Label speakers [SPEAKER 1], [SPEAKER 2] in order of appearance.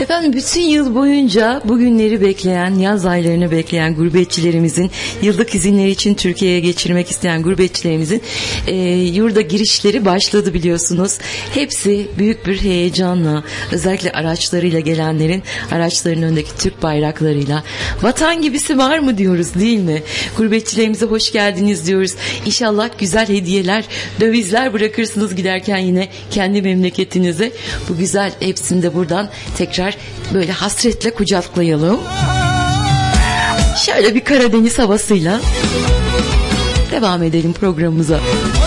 [SPEAKER 1] Efendim bütün yıl boyunca bugünleri bekleyen, yaz aylarını bekleyen gurbetçilerimizin, yıllık izinleri için Türkiye'ye geçirmek isteyen gurbetçilerimizin yurda girişleri başladı biliyorsunuz. Hepsi büyük bir heyecanla, özellikle araçlarıyla gelenlerin araçlarının önündeki Türk bayraklarıyla vatan gibisi var mı diyoruz, değil mi? Gurbetçilerimize hoş geldiniz diyoruz. İnşallah güzel hediyeler, dövizler bırakırsınız giderken yine kendi memleketinize. Bu güzel hepsini de buradan tekrar böyle hasretle kucaklayalım. Şöyle bir Karadeniz havasıyla devam edelim programımıza.